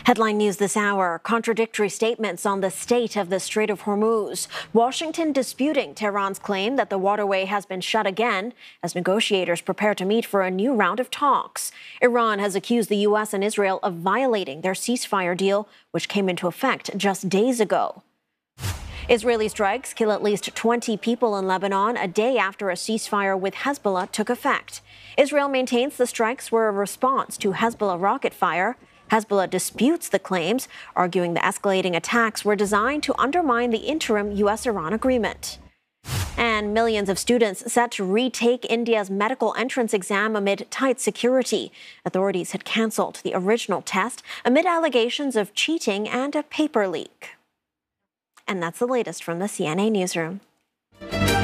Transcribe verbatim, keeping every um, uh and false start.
Headline news this hour, contradictory statements on the state of the Strait of Hormuz. Washington disputing Tehran's claim that the waterway has been shut again as negotiators prepare to meet for a new round of talks. Iran has accused the U S and Israel of violating their ceasefire deal, which came into effect just days ago. Israeli strikes kill at least twenty people in Lebanon a day after a ceasefire with Hezbollah took effect. Israel maintains the strikes were a response to Hezbollah rocket fire. Hezbollah disputes the claims, arguing the escalating attacks were designed to undermine the interim U S Iran agreement. And millions of students set to retake India's medical entrance exam amid tight security. Authorities had cancelled the original test amid allegations of cheating and a paper leak. And that's the latest from the C N A newsroom.